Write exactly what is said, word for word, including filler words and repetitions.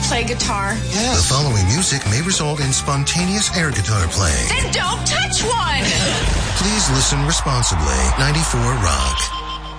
play guitar? Yes. The following music may result in spontaneous air guitar playing. Then don't touch one! Please listen responsibly. ninety-four Rock.